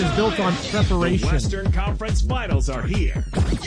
is built on preparation. The Western Conference Finals are here.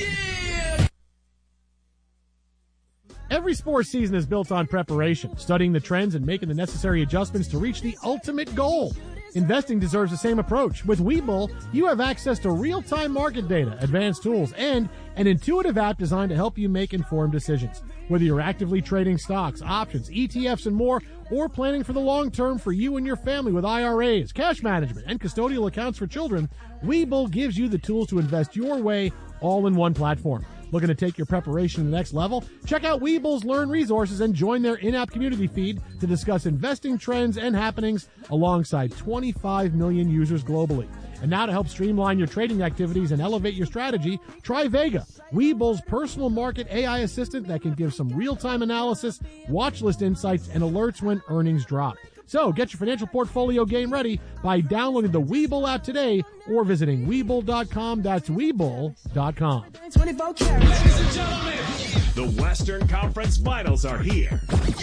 Every sports season is built on preparation, studying the trends and making the necessary adjustments to reach the ultimate goal. Investing deserves the same approach. With Webull, you have access to real-time market data, advanced tools, and an intuitive app designed to help you make informed decisions. Whether you're actively trading stocks, options, ETFs, and more, or planning for the long term for you and your family with IRAs, cash management, and custodial accounts for children, Webull gives you the tools to invest your way all in one platform. Looking to take your preparation to the next level? Check out Webull's Learn resources and join their in-app community feed to discuss investing trends and happenings alongside 25 million users globally. And now to help streamline your trading activities and elevate your strategy, try Vega, Webull's personal market AI assistant that can give some real-time analysis, watch list insights, and alerts when earnings drop. So get your financial portfolio game ready by downloading the Webull app today or visiting Webull.com. That's Webull.com. Ladies and gentlemen, the Western Conference Finals are here.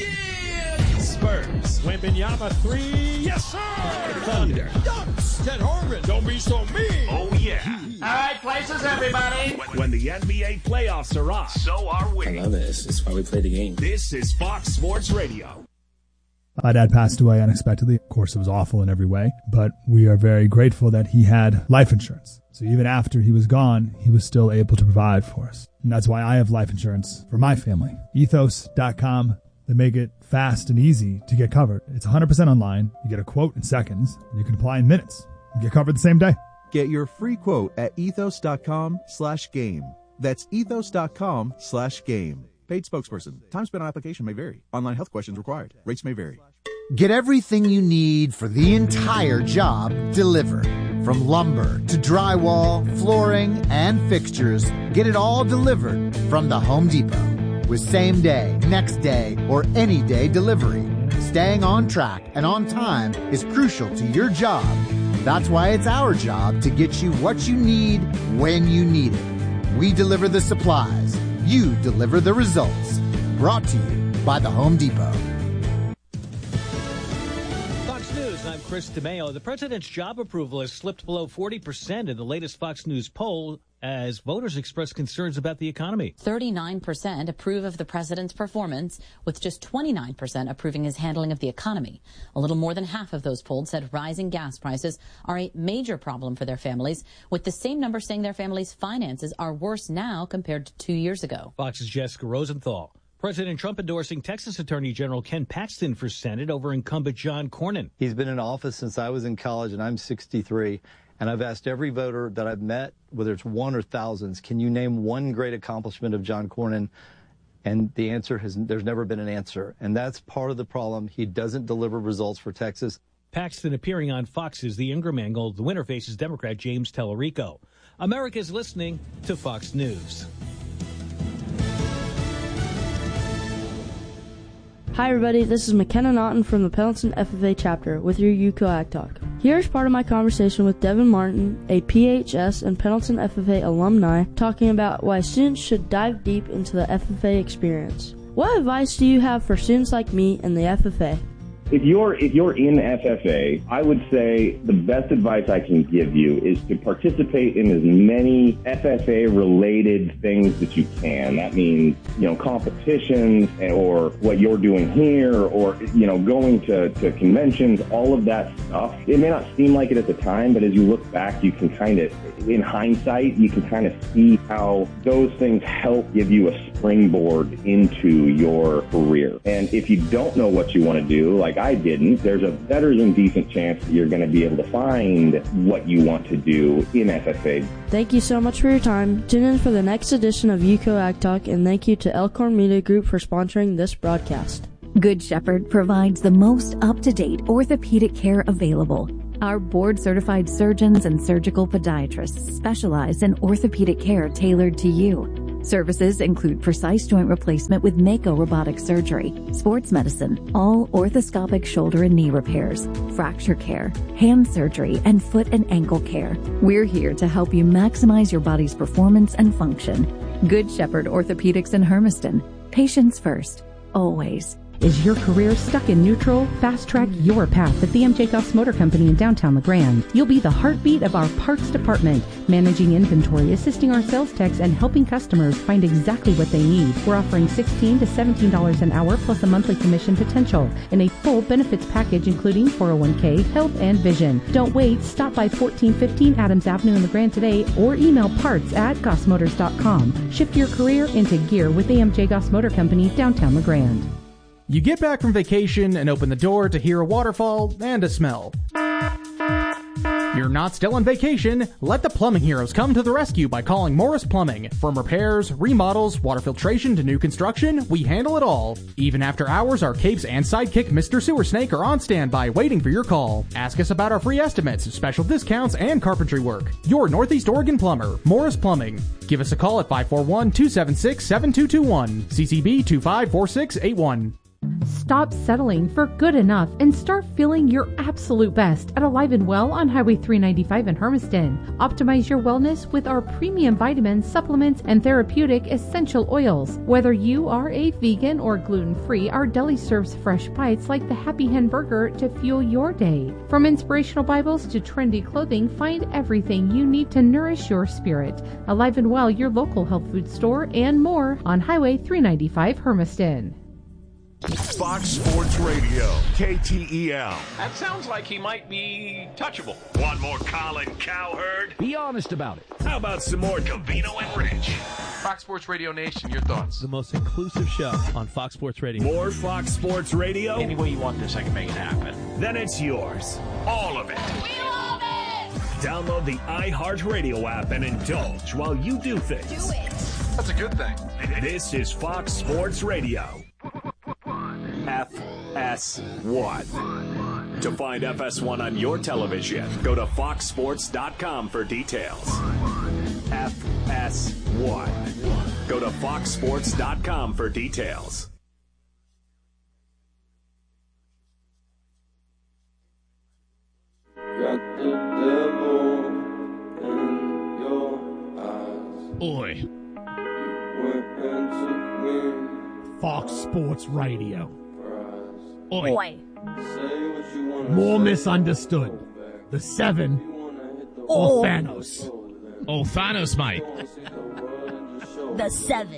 Yeah! Spurs. Wembanyama 3. Yes, sir. Thunder. Dunks. Ted Harmon. Don't be so mean. Oh, yeah. All right, places, everybody. When the NBA playoffs are on, so are we. I love this. It's why we play the game. This is Fox Sports Radio. My dad passed away unexpectedly. Of course, it was awful in every way, but we are very grateful that he had life insurance. So even after he was gone, he was still able to provide for us. And that's why I have life insurance for my family. Ethos.com. They make it fast and easy to get covered. It's 100% online. You get a quote in seconds, and you can apply in minutes. You get covered the same day. Get your free quote at ethos.com/game. That's ethos.com/game. Paid spokesperson. Time spent on application may vary. Online health questions required. Rates may vary. Get everything you need for the entire job delivered. From lumber to drywall, flooring, and fixtures, get it all delivered from the Home Depot. With same day, next day, or any day delivery. Staying on track and on time is crucial to your job. That's why it's our job to get you what you need when you need it. We deliver the supplies. You deliver the results. Brought to you by the Home Depot. Fox News, I'm Chris DeMeo. The president's job approval has slipped below 40% in the latest Fox News poll as voters express concerns about the economy. 39% approve of the president's performance, with just 29% approving his handling of the economy. A little more than half of those polled said rising gas prices are a major problem for their families, with the same number saying their families' finances are worse now compared to 2 years ago. Fox's Jessica Rosenthal. President Trump endorsing Texas Attorney General Ken Paxton for Senate over incumbent John Cornyn. He's been in office since I was in college, and I'm 63. And I've asked every voter that I've met, whether it's one or thousands, can you name one great accomplishment of John Cornyn? And the answer there's never been an answer. And that's part of the problem. He doesn't deliver results for Texas. Paxton appearing on Fox's The Ingram Angle. The winner faces Democrat James Tellerico. America's listening to Fox News. Hi everybody, this is McKenna Naughton from the Pendleton FFA chapter with your UCO Ag Talk. Here's part of my conversation with Devin Martin, a PHS and Pendleton FFA alumni, talking about why students should dive deep into the FFA experience. What advice do you have for students like me in the FFA? If you're in FFA, I would say the best advice I can give you is to participate in as many FFA-related things that you can. That means, competitions or what you're doing here or, going to conventions, all of that stuff. It may not seem like it at the time, but as you look back, you can kind of, in hindsight, you can kind of see how those things help give you a springboard into your career. And if you don't know what you want to do, like I didn't, there's a better than decent chance that you're going to be able to find what you want to do in FFA. Thank you so much for your time. Tune in for the next edition of UCO Ag Talk, and thank you to Elkhorn Media Group for sponsoring this broadcast. Good Shepherd provides the most up-to-date orthopedic care available. Our board-certified surgeons and surgical podiatrists specialize in orthopedic care tailored to you. Services include precise joint replacement with Mako robotic surgery, sports medicine, all orthoscopic shoulder and knee repairs, fracture care, hand surgery, and foot and ankle care. We're here to help you maximize your body's performance and function. Good Shepherd Orthopedics in Hermiston. Patients first. Always. Is your career stuck in neutral? Fast track your path at the MJ Goss Motor Company in downtown LeGrand. You'll be the heartbeat of our parts department, managing inventory, assisting our sales techs, and helping customers find exactly what they need. We're offering $16 to $17 an hour plus a monthly commission potential and a full benefits package including 401k, health, and vision. Don't wait. Stop by 1415 Adams Avenue in LeGrand today or email parts@gossmotors.com. Shift your career into gear with the MJ Goss Motor Company, downtown LeGrand. You get back from vacation and open the door to hear a waterfall and a smell. You're not still on vacation. Let the plumbing heroes come to the rescue by calling Morris Plumbing. From repairs, remodels, water filtration to new construction, we handle it all. Even after hours, our capes and sidekick Mr. Sewer Snake are on standby waiting for your call. Ask us about our free estimates, special discounts, and carpentry work. Your Northeast Oregon plumber, Morris Plumbing. Give us a call at 541-276-7221. CCB 254681. Stop settling for good enough and start feeling your absolute best at Alive and Well on Highway 395 in Hermiston. Optimize your wellness with our premium vitamins, supplements, and therapeutic essential oils. Whether you are a vegan or gluten-free, our deli serves fresh bites like the Happy Hen Burger to fuel your day. From inspirational Bibles to trendy clothing, find everything you need to nourish your spirit. Alive and Well, your local health food store, and more on Highway 395 Hermiston. Fox Sports Radio, KTEL. That sounds like he might be touchable. Want more Colin Cowherd? Be honest about it. How about some more Covino and Rich? Fox Sports Radio Nation, your thoughts? The most inclusive show on Fox Sports Radio. More Fox Sports Radio? Any way you want this, I can make it happen. Then it's yours. All of it. We love it! Download the iHeartRadio app and indulge while you do things. Do it! That's a good thing. This is Fox Sports Radio. FS1. To find FS1 on your television, go to foxsports.com for details. FS1. Go to foxsports.com for details. Got the devil in your eyes. Oi. You went and took me. Fox Sports Radio. Oi. Say what you wanna More say. misunderstood. The 7 or Thanos. Oh, Thanos, mate. The 7.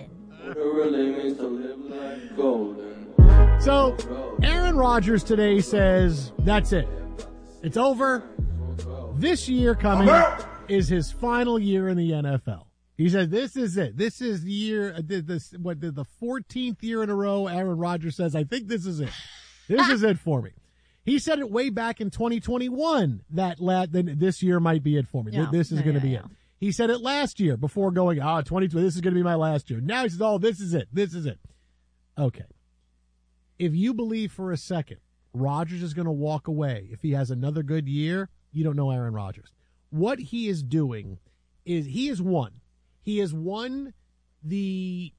So, Aaron Rodgers today says, that's it. It's over. This year coming is his final year in the NFL. He says, this is it. This is the year, the 14th year in a row Aaron Rodgers says, I think this is it. This is it for me. He said it way back in 2021 that this year might be it for me. Yeah. This is going to be it. He said it last year before going, 2020, this is going to be my last year. Now he says, this is it. This is it. Okay. If you believe for a second Rodgers is going to walk away if he has another good year, you don't know Aaron Rodgers. What he is doing is he has won. He has won the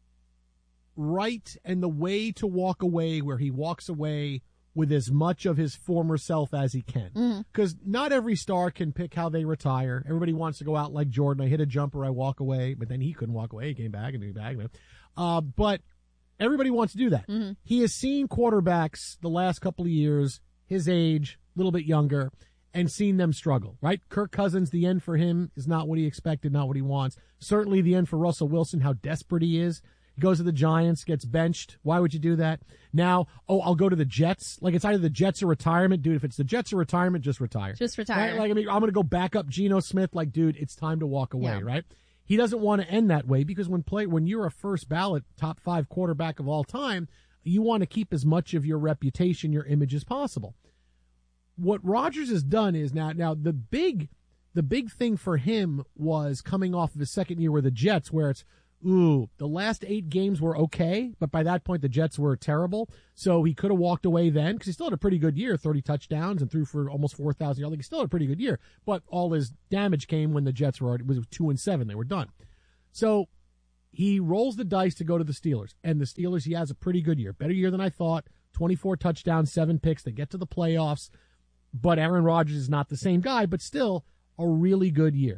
right and the way to walk away where he walks away with as much of his former self as he can. Because not every star can pick how they retire. Everybody wants to go out like Jordan. I hit a jumper, I walk away. But then he couldn't walk away. He came back and came back. But everybody wants to do that. He has seen quarterbacks the last couple of years, his age, a little bit younger, and seen them struggle, right? Kirk Cousins, the end for him is not what he expected, not what he wants. Certainly the end for Russell Wilson, how desperate he is. He goes to the Giants, gets benched. Why would you do that? Now, I'll go to the Jets. Like, it's either the Jets or retirement. Dude, if it's the Jets or retirement, just retire. Just retire. Right? Like, I mean, I'm going to go back up Geno Smith. Like, dude, it's time to walk away, right? He doesn't want to end that way because when you're a first ballot top 5 quarterback of all time, you want to keep as much of your reputation, your image as possible. What Rodgers has done is now the big thing for him was coming off of his second year with the Jets, where it's, the last 8 games were okay, but by that point the Jets were terrible. So he could have walked away then because he still had a pretty good year, 30 touchdowns and threw for almost 4,000 yards. Like, he still had a pretty good year, was all his damage came when the Jets was 2-7. They were done. So he rolls the dice to go to the Steelers, and the Steelers, he has a pretty good year, better year than I thought. 24 touchdowns, 7 picks. They get to the playoffs, but Aaron Rodgers is not the same guy, but still a really good year.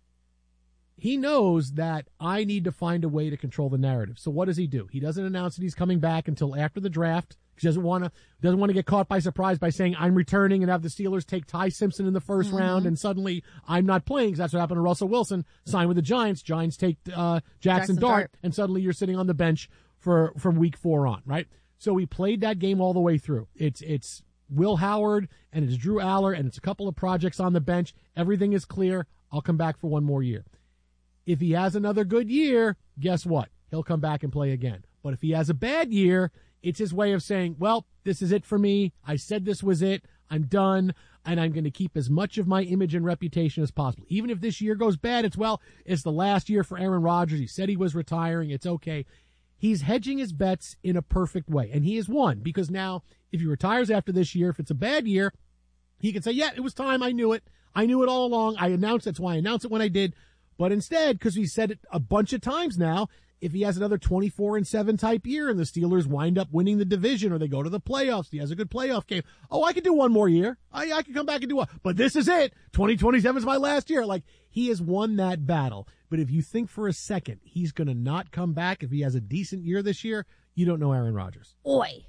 He knows that I need to find a way to control the narrative. So what does he do? He doesn't announce that he's coming back until after the draft, He doesn't want to get caught by surprise by saying I'm returning and have the Steelers take Ty Simpson in the first round and suddenly I'm not playing, because that's what happened to Russell Wilson. Signed with the Giants. Giants take Jackson Dart, and suddenly you're sitting on the bench from week 4 on, right? So we played that game all the way through. It's Will Howard and it's Drew Aller and it's a couple of projects on the bench. Everything is clear. I'll come back for one more year. If he has another good year, guess what? He'll come back and play again. But if he has a bad year, it's his way of saying, well, this is it for me. I said this was it. I'm done. And I'm going to keep as much of my image and reputation as possible. Even if this year goes bad, it's the last year for Aaron Rodgers. He said he was retiring. It's okay. He's hedging his bets in a perfect way. And he has won, because now if he retires after this year, if it's a bad year, he can say, yeah, it was time. I knew it. I knew it all along. I announced that's why I announced it when I did. But instead, because he said it a bunch of times now, if he has another 24-7 type year and the Steelers wind up winning the division or they go to the playoffs, he has a good playoff game. Oh, I could do one more year. I could come back and do one. But this is it. 2027 is my last year. Like, he has won that battle. But if you think for a second he's going to not come back if he has a decent year this year, you don't know Aaron Rodgers. Oi.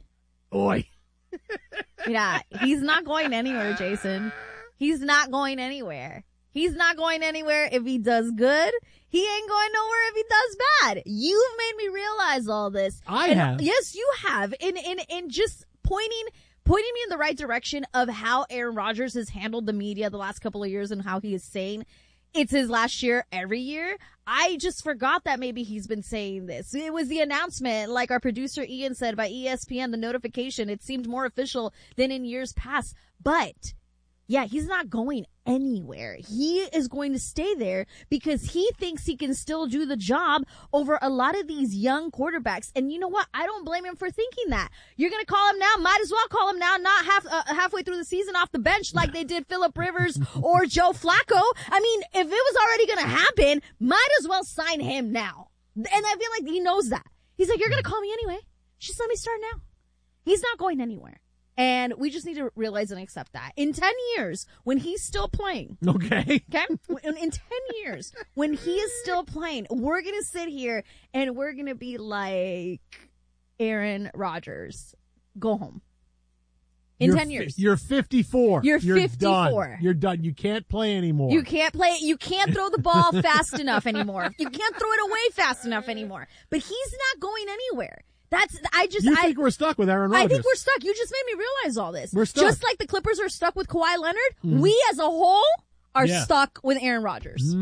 Yeah, he's not going anywhere, Jason. He's not going anywhere. He's not going anywhere if he does good. He ain't going nowhere if he does bad. You've made me realize all this. I have. Yes, you have. In just pointing me in the right direction of how Aaron Rodgers has handled the media the last couple of years and how he is saying it's his last year every year. I just forgot that maybe he's been saying this. It was the announcement, like our producer Ian said, by ESPN, the notification. It seemed more official than in years past. But yeah, he's not going anywhere. He is going to stay there because he thinks he can still do the job over a lot of these young quarterbacks. And you know what? I don't blame him for thinking that. You're going to call him now. Might as well call him now, not halfway through the season off the bench like they did Phillip Rivers or Joe Flacco. I mean, if it was already going to happen, might as well sign him now. And I feel like he knows that. He's like, you're going to call me anyway. Just let me start now. He's not going anywhere. And we just need to realize and accept that. In 10 years, when he's still playing. Okay. In 10 years, when he is still playing, we're going to sit here and we're going to be like, Aaron Rodgers, go home. In 10 years. You're 54. You're 54. Done. You're done. You can't play anymore. You can't play. You can't throw the ball fast enough anymore. You can't throw it away fast enough anymore. But he's not going anywhere. You think we're stuck with Aaron Rodgers? I think we're stuck. You just made me realize all this. We're stuck. Just like the Clippers are stuck with Kawhi Leonard, we as a whole are stuck with Aaron Rodgers.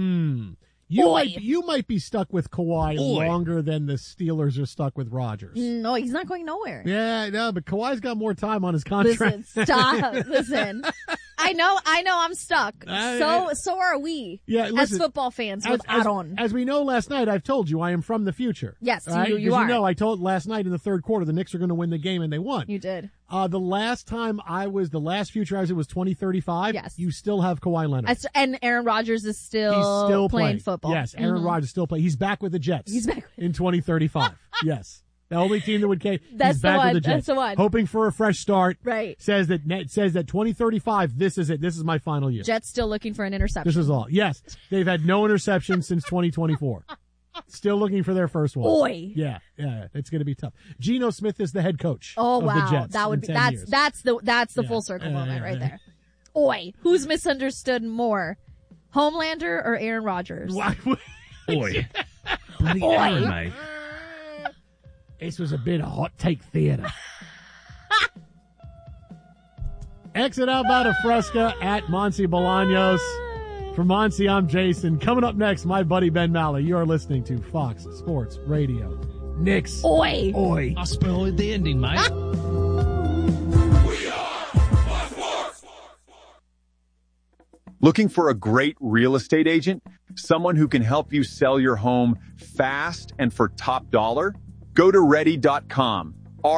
You might be stuck with Kawhi longer than the Steelers are stuck with Rodgers. No, he's not going nowhere. Yeah, no, but Kawhi's got more time on his contract. Listen, stop. Listen. I know I'm stuck. So are we. Yeah, listen, as football fans with Aaron. As we know last night, I've told you I am from the future. Yes, right? you are. You know, I told last night in the third quarter the Knicks are going to win the game, and they won. You did. The last future I was, it was 2035. Yes. You still have Kawhi Leonard. And Aaron Rodgers is still playing football. Yes, Aaron Rodgers is still playing. He's back with the Jets. He's back in 2035. Yes. The only team that would cave. That's he's back the one. with the Jets. That's the one. Hoping for a fresh start. Right. Says that 2035, this is it. This is my final year. Jets still looking for an interception. This is all. Yes. They've had no interceptions since 2024. Still looking for their first one. Boy. Yeah. It's going to be tough. Geno Smith is the head coach. Oh, of wow. the Jets. That would be, that's the full circle moment right there. Oi. Who's misunderstood more? Homelander or Aaron Rodgers? Oi. Bloody Aaron, mate. This was a bit of hot take theater. Exit out by the Fresca at Monty Bolaños. For Monty, I'm Jason. Coming up next, my buddy Ben Maller. You are listening to Fox Sports Radio. Knicks. Oi. Oi. I spoiled the ending, mate. Looking for a great real estate agent? Someone who can help you sell your home fast and for top dollar? Go to Ready.com,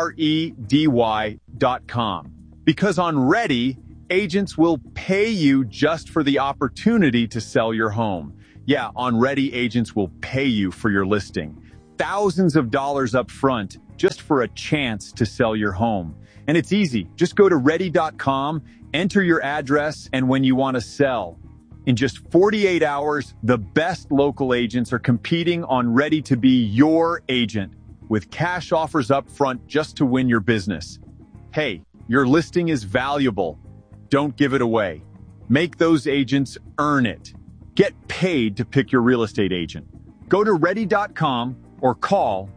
REDY.com. Because on Ready, agents will pay you just for the opportunity to sell your home. Yeah, on Ready, agents will pay you for your listing. Thousands of dollars up front just for a chance to sell your home. And it's easy. Just go to Ready.com, enter your address, and when you want to sell. In just 48 hours, the best local agents are competing on Ready to be your agent, with cash offers up front just to win your business. Hey, your listing is valuable. Don't give it away. Make those agents earn it. Get paid to pick your real estate agent. Go to ready.com or call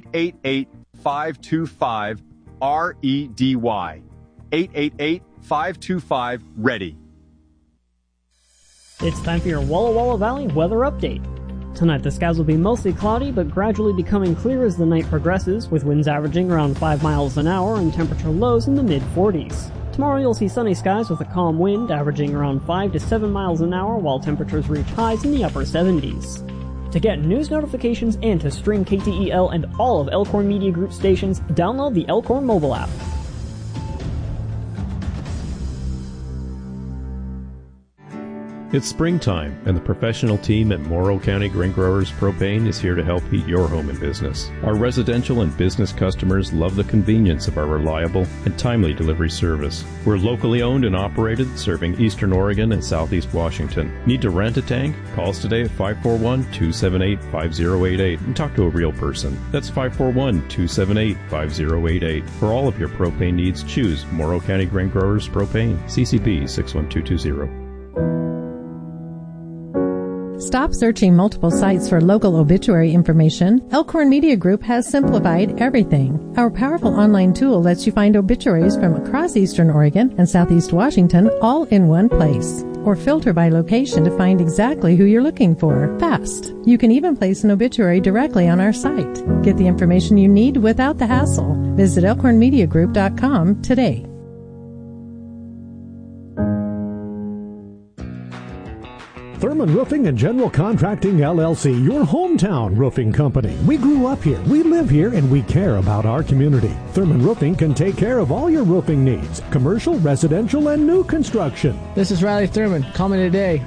888-525-REDY. 888-525-READY. It's time for your Walla Walla Valley weather update. Tonight the skies will be mostly cloudy but gradually becoming clear as the night progresses, with winds averaging around 5 miles an hour and temperature lows in the mid-40s. Tomorrow you'll see sunny skies with a calm wind averaging around 5 to 7 miles an hour while temperatures reach highs in the upper 70s. To get news notifications and to stream KTEL and all of Elkhorn Media Group stations, download the Elkhorn mobile app. It's springtime, and the professional team at Morrow County Grain Growers Propane is here to help heat your home and business. Our residential and business customers love the convenience of our reliable and timely delivery service. We're locally owned and operated, serving Eastern Oregon and Southeast Washington. Need to rent a tank? Call us today at 541-278-5088 and talk to a real person. That's 541-278-5088. For all of your propane needs, choose Morrow County Grain Growers Propane, CCP 61220. Stop searching multiple sites for local obituary information. Elkhorn Media Group has simplified everything. Our powerful online tool lets you find obituaries from across Eastern Oregon and Southeast Washington all in one place. Or filter by location to find exactly who you're looking for. Fast. You can even place an obituary directly on our site. Get the information you need without the hassle. Visit elkhornmediagroup.com today. Thurman Roofing and General Contracting, LLC, your hometown roofing company. We grew up here, we live here, and we care about our community. Thurman Roofing can take care of all your roofing needs, commercial, residential, and new construction. This is Riley Thurman. Call me today,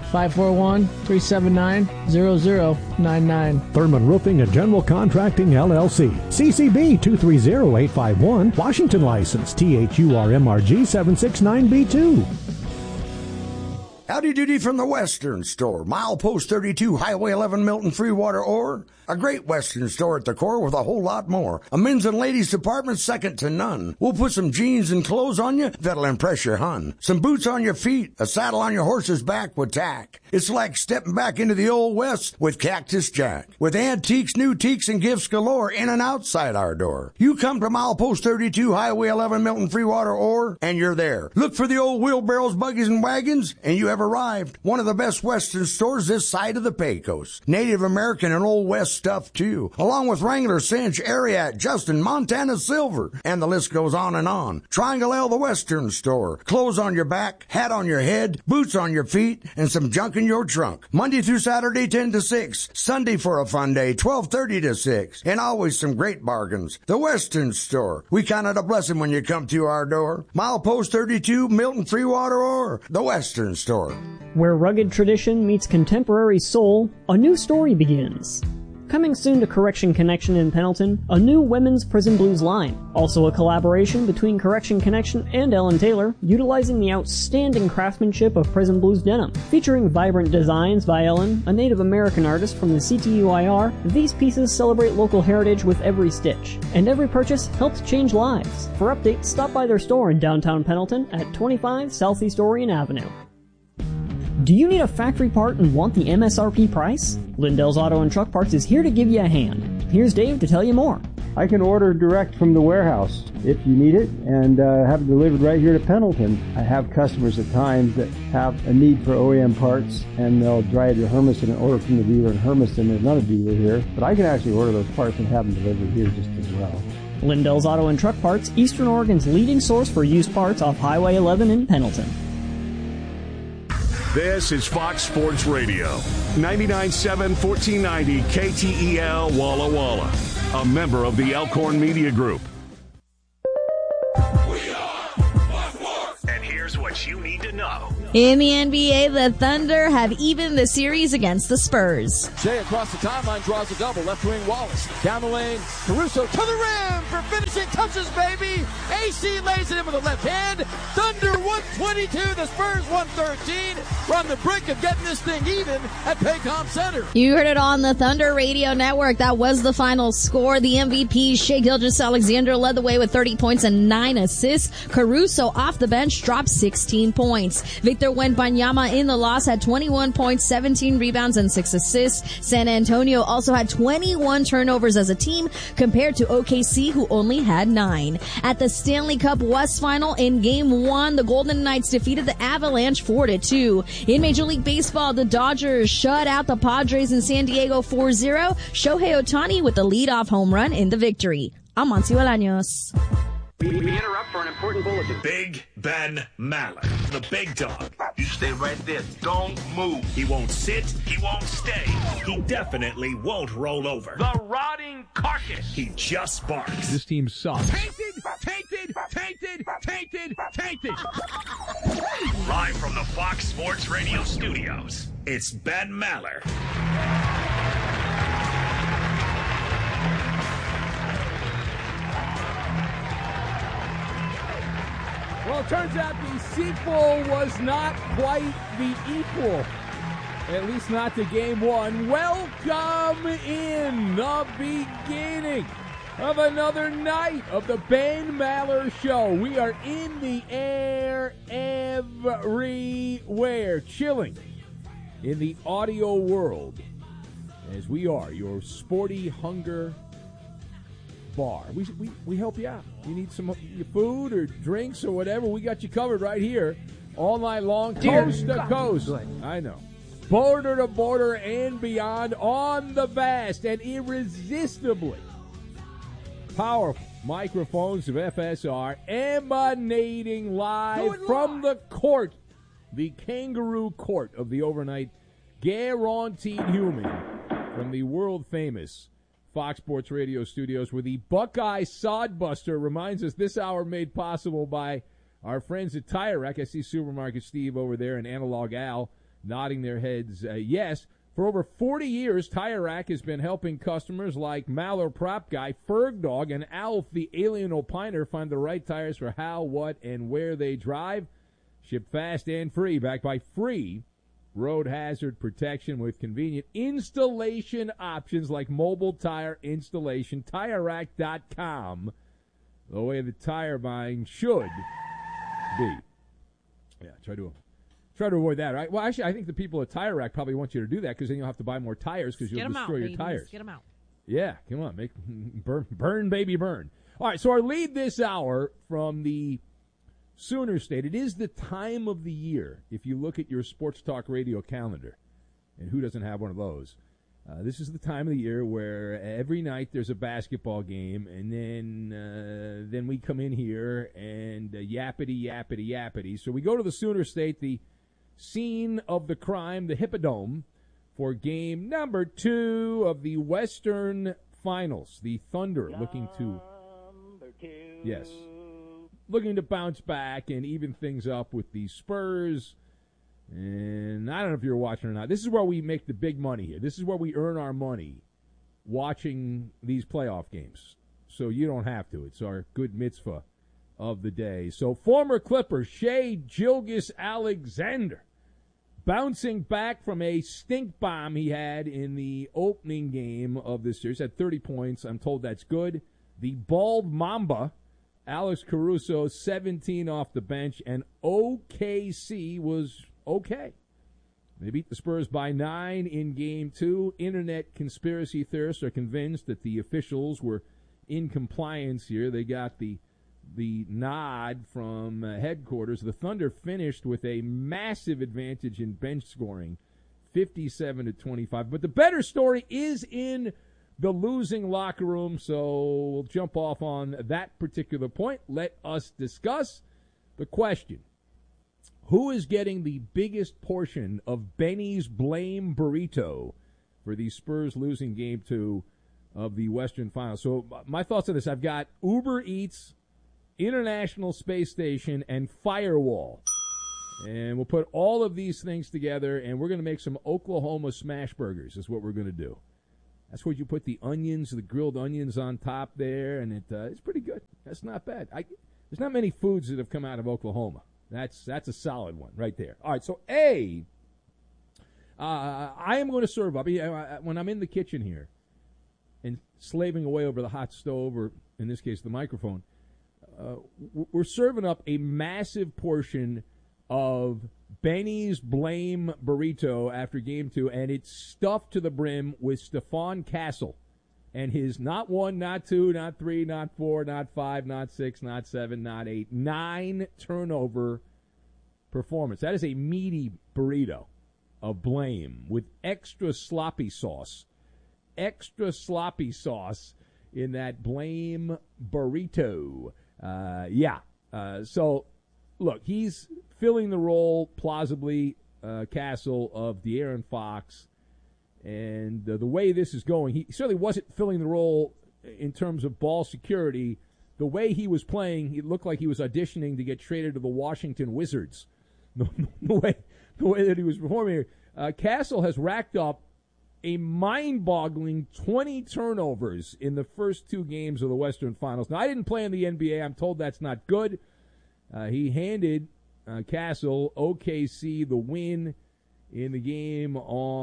541-379-0099. Thurman Roofing and General Contracting, LLC, CCB 230851, Washington license, THURMRG 769B2. Howdy doody from the Western Store. Milepost 32, Highway 11, Milton, Freewater, Ore. A great Western store at the core with a whole lot more. A men's and ladies department second to none. We'll put some jeans and clothes on you that'll impress your hun. Some boots on your feet, a saddle on your horse's back with tack. It's like stepping back into the old West with Cactus Jack. With antiques, new teaks, and gifts galore in and outside our door. You come to Milepost 32, Highway 11, Milton, Freewater, Ore, and you're there. Look for the old wheelbarrows, buggies, and wagons, and you have arrived. One of the best Western stores this side of the Pecos. Native American and Old West stuff, too. Along with Wrangler, Cinch, Ariat, Justin, Montana Silver, and the list goes on and on. Triangle L, the Western Store. Clothes on your back, hat on your head, boots on your feet, and some junk in your trunk. Monday through Saturday, 10 to 6. Sunday for a fun day, 12:30 to 6. And always some great bargains. The Western Store. We count it a blessing when you come to our door. Milepost 32, Milton, Freewater, Ore. The Western Store. Where rugged tradition meets contemporary soul, a new story begins. Coming soon to Correction Connection in Pendleton, a new women's Prison Blues line. Also a collaboration between Correction Connection and Ellen Taylor, utilizing the outstanding craftsmanship of Prison Blues denim. Featuring vibrant designs by Ellen, a Native American artist from the CTUIR, these pieces celebrate local heritage with every stitch. And every purchase helps change lives. For updates, stop by their store in downtown Pendleton at 25 Southeast Orion Avenue. Do you need a factory part and want the MSRP price? Lindell's Auto and Truck Parts is here to give you a hand. Here's Dave to tell you more. I can order direct from the warehouse if you need it and have it delivered right here to Pendleton. I have customers at times that have a need for OEM parts and they'll drive to Hermiston and order from the dealer in Hermiston. There's another dealer here, but I can actually order those parts and have them delivered here just as well. Lindell's Auto and Truck Parts, Eastern Oregon's leading source for used parts off Highway 11 in Pendleton. This is Fox Sports Radio, 99.7 1490 KTEL Walla Walla, a member of the Elkhorn Media Group. And here's what you need to know. In the NBA, the Thunder have evened the series against the Spurs. Shea across the timeline draws a double. Left wing Wallace. Down the lane. Caruso to the rim for finishing touches, baby. AC lays it in with the left hand. Thunder 122. The Spurs 113. We're on the brink of getting this thing even at Paycom Center. You heard it on the Thunder Radio Network. That was the final score. The MVP, Shai Gilgeous-Alexander, led the way with 30 points and 9 assists. Caruso off the bench dropped 16 points. Victor Wembanyama in the loss had 21 points, 17 rebounds, and 6 assists. San Antonio also had 21 turnovers as a team compared to OKC, who only had 9. At the Stanley Cup West Final in Game 1, the Golden Knights defeated the Avalanche 4-2. In Major League Baseball, the Dodgers shut out the Padres in San Diego 4-0. Shohei Ohtani with the leadoff home run in the victory. I'm Monty Bolaños. We interrupt for an important bulletin. Big Ben Maller, the big dog. You stay right there. Don't move. He won't sit. He won't stay. He definitely won't roll over. The rotting carcass. He just barks. This team sucks. Tainted. Live from the Fox Sports Radio studios, it's Ben Maller. Well, it turns out the sequel was not quite the equal. At least not to Game 1. Welcome in the beginning of another night of the Ben Maller Show. We are in the air everywhere, chilling in the audio world as we are your sporty hunger bar. We help you out. You need some food or drinks or whatever, we got you covered right here all night long, coast to coast. I know. Border to border and beyond on the vast and irresistibly powerful microphones of FSR, emanating live from the court, the kangaroo court of the overnight guaranteed human, from the world famous Fox Sports Radio studios, where the Buckeye Sodbuster reminds us this hour made possible by our friends at Tire Rack. I see Supermarket Steve over there and Analog Al nodding their heads yes. For over 40 years, Tire Rack has been helping customers like Maller Prop Guy, Ferg Dog, and Alf the Alien Opiner find the right tires for how, what, and where they drive. Ship fast and free, backed by free road hazard protection with convenient installation options like mobile tire installation. TireRack.com, the way the tire buying should be. Yeah, try to avoid that, right? Well, actually, I think the people at Tire Rack probably want you to do that, because then you'll have to buy more tires because you'll destroy your tires. Get them out. Yeah, come on, burn, baby, burn. All right, so our lead this hour from the Sooner State. It is the time of the year, if you look at your Sports Talk Radio calendar, and who doesn't have one of those? This is the time of the year where every night there's a basketball game, and then we come in here and yappity. So we go to the Sooner State, the scene of the crime, the Hippodome, for game number 2 of the Western Finals. The Thunder looking to bounce back and even things up with the Spurs. And I don't know if you're watching or not. This is where we make the big money here. This is where we earn our money, watching these playoff games. So you don't have to. It's our good mitzvah of the day. So former Clipper Shai Gilgeous-Alexander, bouncing back from a stink bomb he had in the opening game of this series, had 30 points. I'm told that's good. The bald Mamba, Alex Caruso, 17 off the bench, and OKC was okay. They beat the Spurs by 9 in Game 2. Internet conspiracy theorists are convinced that the officials were in compliance here. They got the nod from headquarters. The Thunder finished with a massive advantage in bench scoring, 57-25. But the better story is in the losing locker room, so we'll jump off on that particular point. Let us discuss the question: who is getting the biggest portion of Benny's blame burrito for the Spurs losing Game 2 of the Western Finals? So my thoughts on this: I've got Uber Eats, International Space Station, and Firewall. And we'll put all of these things together, and we're going to make some Oklahoma smash burgers is what we're going to do. That's where you put the onions, the grilled onions on top there, and it's pretty good. That's not bad. There's not many foods that have come out of Oklahoma. That's a solid one right there. All right, so I am going to serve up, when I'm in the kitchen here and slaving away over the hot stove, or in this case the microphone, we're serving up a massive portion of Benny's Blame Burrito after Game 2, and it's stuffed to the brim with Stephon Castle and his not 1, not 2, not 3, not 4, not 5, not 6, not 7, not 8, 9 turnover performance. That is a meaty burrito of blame with extra sloppy sauce. Extra sloppy sauce in that Blame Burrito. So, look, he's filling the role, plausibly, Castle, of De'Aaron Fox. And the way this is going, he certainly wasn't filling the role in terms of ball security. The way he was playing, it looked like he was auditioning to get traded to the Washington Wizards. The way that he was performing here. Castle has racked up a mind-boggling 20 turnovers in the first 2 games of the Western Finals. Now, I didn't play in the NBA. I'm told that's not good. He handed Castle, OKC, the win in the game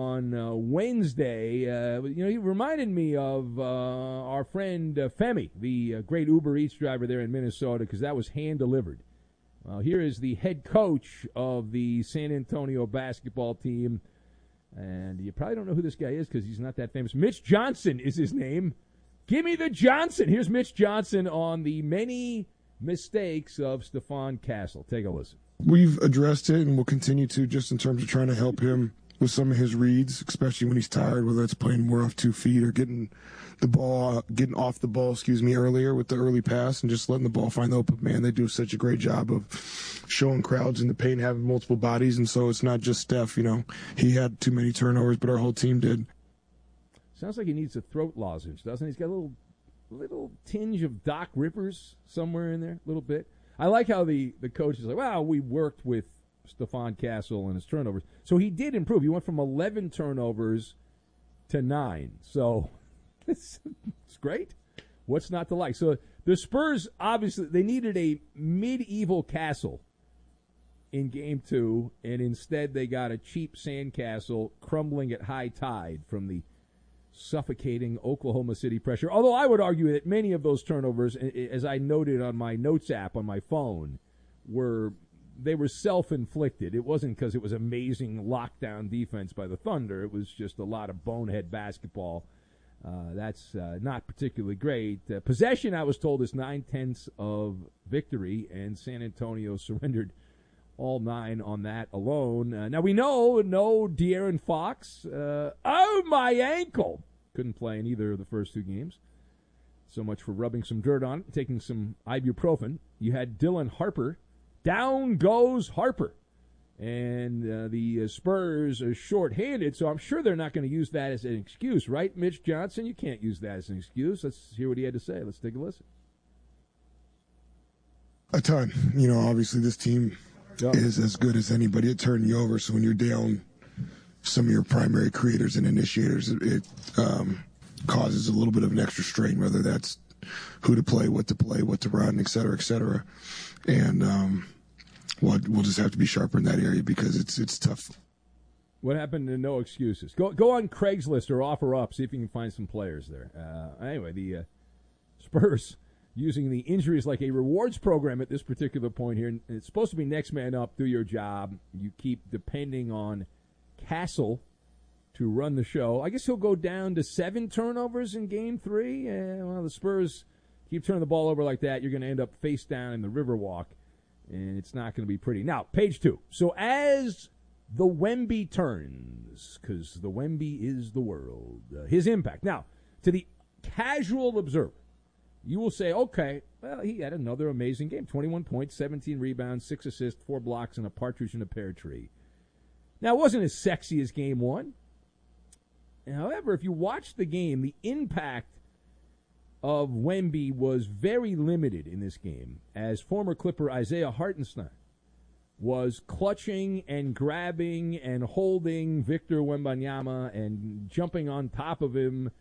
on Wednesday. He reminded me of our friend Femi, the great Uber Eats driver there in Minnesota, because that was hand-delivered. Here is the head coach of the San Antonio basketball team, and you probably don't know who this guy is because he's not that famous. Mitch Johnson is his name. Give me the Johnson. Here's Mitch Johnson on the many mistakes of Stephon Castle. Take a listen. We've addressed it and we'll continue to, just in terms of trying to help him with some of his reads, especially when he's tired, whether it's playing more off 2 feet or getting off the ball, earlier with the early pass and just letting the ball find the open man. They do such a great job of showing crowds in the paint, having multiple bodies, and so it's not just Steph, he had too many turnovers, but our whole team did. Sounds like he needs a throat lozenge, doesn't he? He's got a little tinge of Doc Rivers somewhere in there, a little bit. I like how the coach is like, well, we worked with Stephon Castle and his turnovers. So he did improve. He went from 11 turnovers to 9. So it's great. What's not to like? So the Spurs, obviously, they needed a medieval Castle in Game 2, and instead they got a cheap sandcastle crumbling at high tide from the suffocating Oklahoma City pressure. Although I would argue that many of those turnovers, as I noted on my notes app on my phone, were self-inflicted. It wasn't because it was amazing lockdown defense by the Thunder. It was just a lot of bonehead basketball. That's not particularly great. Possession, I was told, is 9/10 of victory, and San Antonio surrendered all 9 on that alone. Now we know no De'Aaron Fox. Oh, my ankle! Couldn't play in either of the first 2 games. So much for rubbing some dirt on it, taking some ibuprofen. You had Dylan Harper. Down goes Harper. And the Spurs are short-handed, so I'm sure they're not going to use that as an excuse, right, Mitch Johnson? You can't use that as an excuse. Let's hear what he had to say. Let's take a listen. A ton. Obviously this team is as good as anybody at turning you over, so when you're down some of your primary creators and initiators, it causes a little bit of an extra strain, whether that's who to play, what to run, et cetera, et cetera. And we'll just have to be sharper in that area because it's tough. What happened to no excuses? Go on Craigslist or offer up, see if you can find some players there. Anyway, the Spurs using the injuries like a rewards program at this particular point here. And it's supposed to be next man up, do your job. You keep depending on Castle to run the show. I guess he'll go down to 7 turnovers in Game 3. Well, the Spurs keep turning the ball over like that, you're going to end up face down in the Riverwalk, and it's not going to be pretty. Now, page 2. So as the Wemby turns, because the Wemby is the world, his impact. Now, to the casual observer, you will say, okay, well, he had another amazing game. 21 points, 17 rebounds, 6 assists, 4 blocks, and a partridge in a pear tree. Now, it wasn't as sexy as Game 1. However, if you watch the game, the impact of Wemby was very limited in this game, as former Clipper Isaiah Hartenstein was clutching and grabbing and holding Victor Wembanyama and jumping on top of him.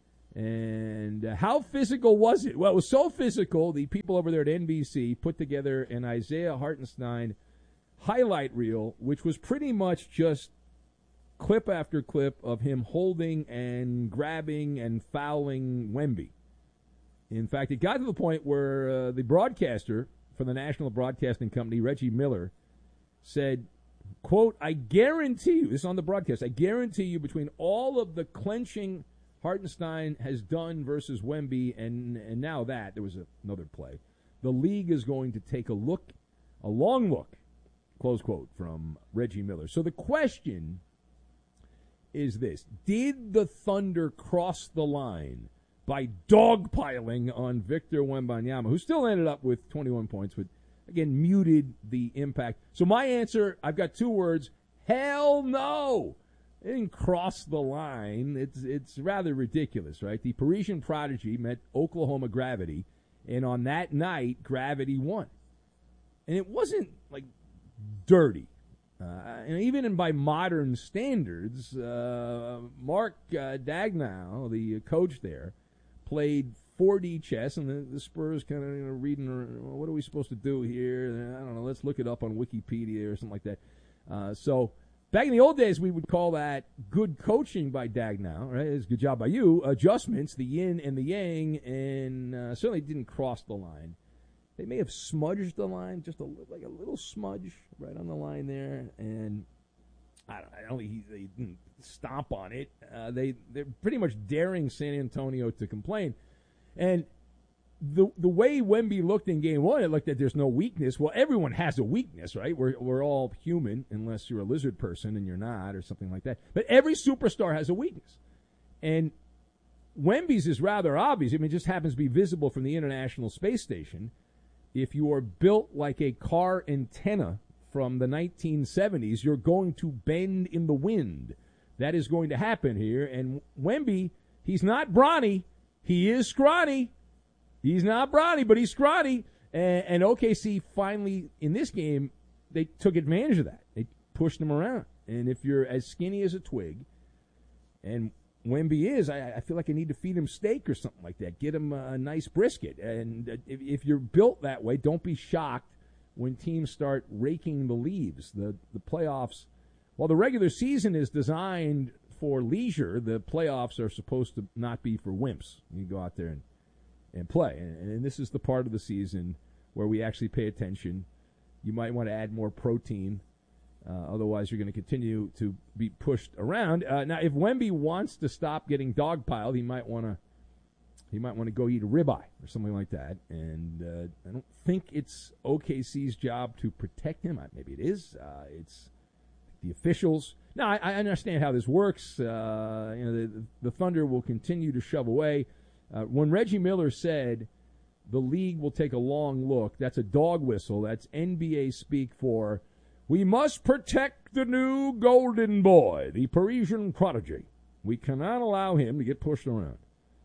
And how physical was it? Well, it was so physical, the people over there at NBC put together an Isaiah Hartenstein highlight reel, which was pretty much just clip after clip of him holding and grabbing and fouling Wemby. In fact, it got to the point where the broadcaster for the National Broadcasting Company, Reggie Miller, said, quote, I guarantee you, this is on the broadcast, I guarantee you between all of the clenching Hartenstein has done versus Wemby and now that, there was another play, the league is going to take a long look, close quote from Reggie Miller. So the question is this: did the Thunder cross the line by dogpiling on Victor Wembanyama, who still ended up with 21 points, but again muted the impact? So my answer, I've got two words: hell no. They didn't cross the line. It's rather ridiculous, right? The Parisian Prodigy met Oklahoma Gravity, and on that night, Gravity won. And it wasn't like dirty. And even by modern standards, Mark Daigneault, the coach there, played 4D chess, and the Spurs kind of reading, what are we supposed to do here? I don't know, let's look it up on Wikipedia or something like that. So back in the old days, we would call that good coaching by Daigneault, right? It's a good job by you. Adjustments, the yin and the yang, and certainly didn't cross the line. They may have smudged the line, just like a little smudge right on the line there, and I don't think they didn't stomp on it. They're pretty much daring San Antonio to complain. And the way Wemby looked in Game 1, it looked like there's no weakness. Well, everyone has a weakness, right? We're all human, unless you're a lizard person and you're not, or something like that. But every superstar has a weakness. And Wemby's is rather obvious. I mean, it just happens to be visible from the International Space Station. If you are built like a car antenna from the 1970s, you're going to bend in the wind. That is going to happen here. And Wemby, he's not brawny. He is scrawny. He's not brawny, but he's scrawny. And OKC finally, in this game, they took advantage of that. They pushed him around. And if you're as skinny as a twig, and Wemby is, I feel like I need to feed him steak or something like that. Get him a nice brisket. And if you're built that way, don't be shocked when teams start raking the leaves. The playoffs, while the regular season is designed for leisure, the playoffs are supposed to not be for wimps. You go out there and play. And this is the part of the season where we actually pay attention. You might want to add more protein. Otherwise, you're going to continue to be pushed around. Now, if Wemby wants to stop getting dogpiled, he might want to go eat a ribeye or something like that. And I don't think it's OKC's job to protect him. Maybe it is. It's the officials. Now, I understand how this works. The Thunder will continue to shove away. When Reggie Miller said the league will take a long look, that's a dog whistle. That's NBA speak for, we must protect the new golden boy, the Parisian prodigy. We cannot allow him to get pushed around.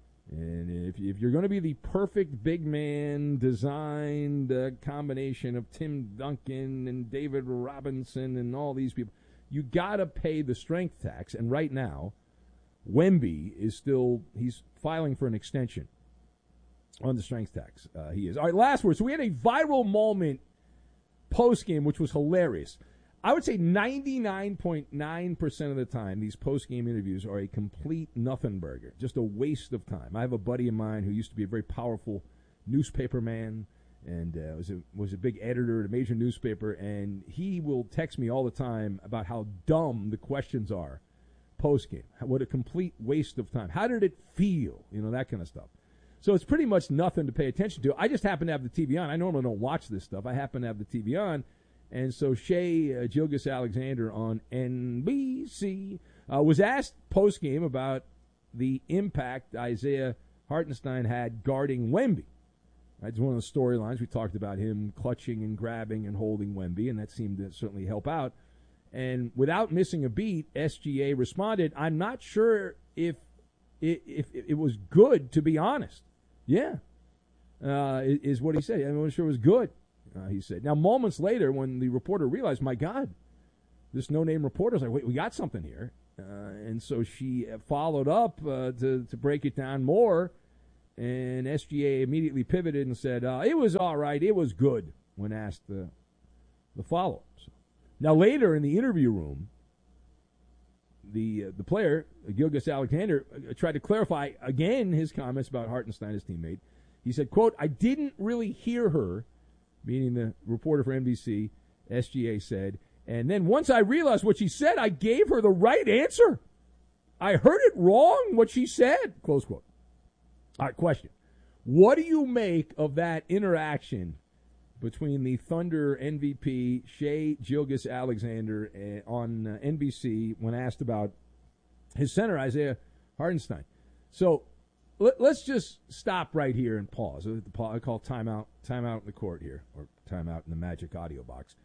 And if you're going to be the perfect big man designed combination of Tim Duncan and David Robinson and all these people, you got to pay the strength tax. And right now, Wemby is he's filing for an extension on the strength tax. He is. All right, last word. So we had a viral moment post-game, which was hilarious. I would say 99.9% of the time, these post-game interviews are a complete nothing burger, just a waste of time. I have a buddy of mine who used to be a very powerful newspaper man and was a big editor at a major newspaper, and he will text me all the time about how dumb the questions are post-game. What a complete waste of time. How did it feel? That kind of stuff. So it's pretty much nothing to pay attention to. I just happen to have the TV on. I normally don't watch this stuff. I happen to have the TV on. And so Shea Gilgeous-Alexander on NBC was asked post-game about the impact Isaiah Hartenstein had guarding Wemby. It's one of the storylines. We talked about him clutching and grabbing and holding Wemby, and that seemed to certainly help out. And without missing a beat, SGA responded, I'm not sure if it was good, to be honest. Yeah, is what he said. I'm not sure it was good. he said. Now, moments later, when the reporter realized, my God, this no-name reporter's like, wait, we got something here. And so she followed up to break it down more, and SGA immediately pivoted and said, it was all right, it was good, when asked the follow-up. So, now, later in the interview room, the player, Gilgeous-Alexander, tried to clarify again his comments about Hartenstein, his teammate. He said, quote, I didn't really hear her, meaning the reporter for NBC, SGA said, and then once I realized what she said, I gave her the right answer. I heard it wrong, what she said, close quote. All right, question. What do you make of that interaction between the Thunder MVP, Shai Gilgeous-Alexander, on NBC when asked about his center, Isaiah Hartenstein? So let's just stop right here and pause. I call timeout in the court here, or timeout in the Magic audio box.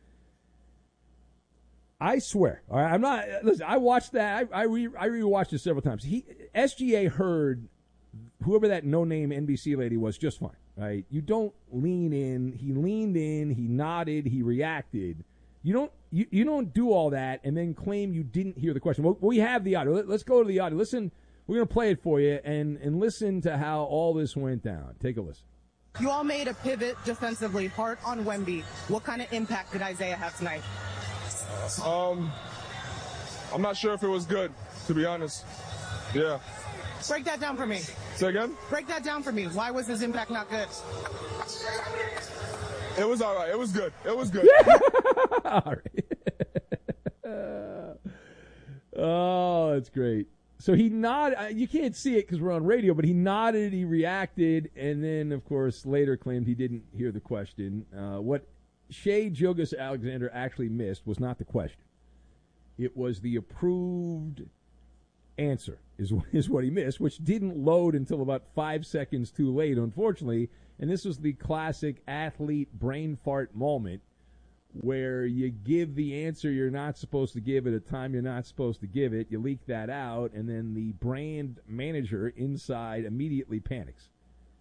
I swear, all right, I'm not. Listen, I watched that. I rewatched it several times. SGA heard whoever that no-name NBC lady was just fine, right? You don't lean in. He leaned in. He nodded. He reacted. You don't do all that and then claim you didn't hear the question. Well, we have the audio. Let's go to the audio. Listen, we're going to play it for you and listen to how all this went down. Take a listen. You all made a pivot defensively, hard on Wemby. What kind of impact did Isaiah have tonight? I'm not sure if it was good, to be honest. Yeah. Break that down for me. Say again? Break that down for me. Why was his impact not good? It was all right. It was good. It was good. All right. Oh, that's great. So he nodded. You can't see it because we're on radio, but he nodded, he reacted, and then, of course, later claimed he didn't hear the question. What Shai Gilgeous-Alexander actually missed was not the question. It was the approved answer is what he missed, which didn't load until about 5 seconds too late, unfortunately. And this was the classic athlete brain fart moment where you give the answer you're not supposed to give at a time you're not supposed to give it. You leak that out, and then the brand manager inside immediately panics.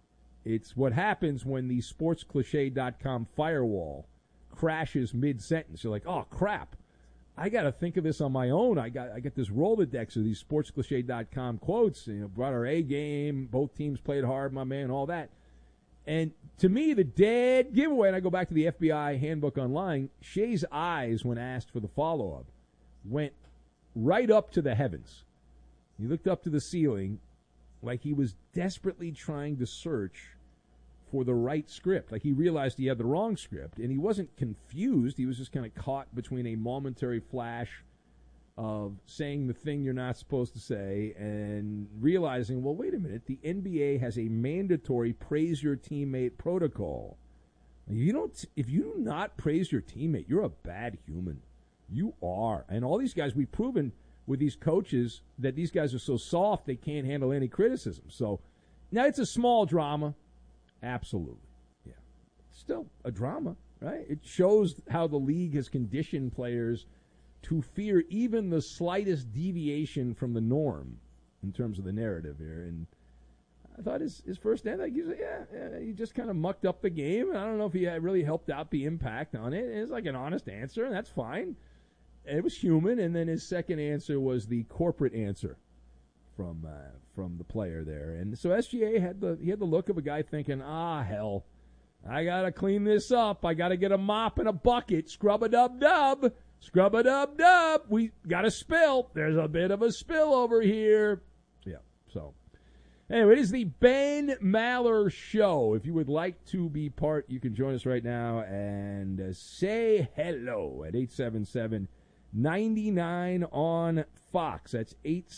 It's what happens when the sportscliche.com firewall crashes mid-sentence. You're like, oh, crap. I got to think of this on my own. I got this Rolodex of these sportscliche.com quotes. Brought our A game. Both teams played hard, my man, all that. And to me, the dead giveaway, and I go back to the FBI handbook online, Shai's eyes, when asked for the follow-up, went right up to the heavens. He looked up to the ceiling like he was desperately trying to search for the right script. Like he realized he had the wrong script, and he wasn't confused. He was just kind of caught between a momentary flash of saying the thing you're not supposed to say and realizing, well, wait a minute, the NBA has a mandatory praise your teammate protocol. If you do not praise your teammate, you're a bad human. You are. And all these guys, we've proven with these coaches that these guys are so soft they can't handle any criticism. So now it's a small drama. Absolutely. Yeah. Still a drama, right? It shows how the league has conditioned players to fear even the slightest deviation from the norm in terms of the narrative here. And I thought his first end, like, he just kind of mucked up the game. I don't know if he really helped out the impact on it. It's like an honest answer, and that's fine. It was human. And then his second answer was the corporate answer from the player there. And so SGA had the look of a guy thinking, hell, I got to clean this up. I got to get a mop and a bucket. Scrub-a-dub-dub. Scrub-a-dub-dub. We got a spill. There's a bit of a spill over here. Yeah, so. Anyway, it is the Ben Maller Show. If you would like to be part, you can join us right now and say hello at 877-99 on Fox. That's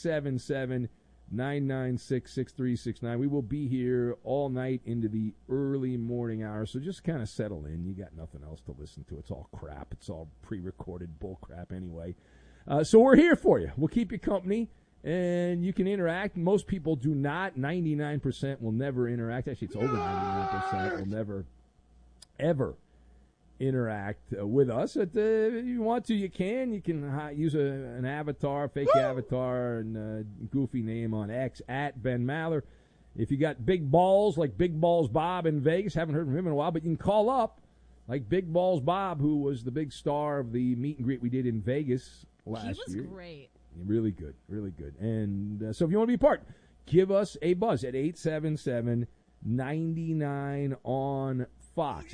877-996-6369. We will be here all night into the early morning hours, so just kind of settle in. You got nothing else to listen to. It's all crap. It's all pre-recorded bull crap anyway. So we're here for you. We'll keep you company, and you can interact. Most people do not. 99% will never interact. Actually, it's over 99% will never, ever interact with us. If you want to, you can. You can use an avatar, fake avatar, and goofy name on X at Ben Maller. If you got big balls like Big Balls Bob in Vegas, haven't heard from him in a while, but you can call up Like Big Balls Bob, who was the big star of the meet and greet we did in Vegas last year. He was great. Really good, really good. And so if you want to be a part, give us a buzz at 877-99 on Fox.